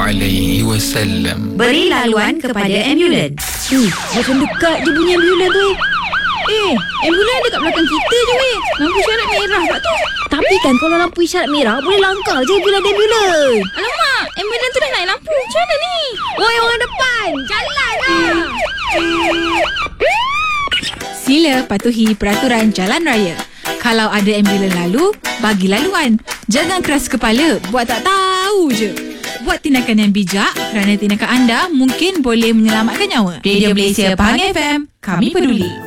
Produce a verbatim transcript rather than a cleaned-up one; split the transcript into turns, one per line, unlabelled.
alaihi wasallam.
Beri laluan kepada ambulans.
Hmm, macam dekat je bunyi ambulans tu. Eh, ambulans dekat belakang kita je weh. Lampu isyarat merah kat tu. Tapi kan kalau lampu isyarat merah boleh langkah je bila ada ambulans.
Alamak, ambulans tu dah naik lampu. Macam mana ni?
Woi, orang depan, jalan lah.
Sila patuhi peraturan jalan raya. Kalau ada ambulans lalu, bagi laluan. Jangan keras kepala, buat tak tahu je. Buat tindakan yang bijak kerana tindakan anda mungkin boleh menyelamatkan nyawa. Radio Malaysia Pahang F M, kami peduli.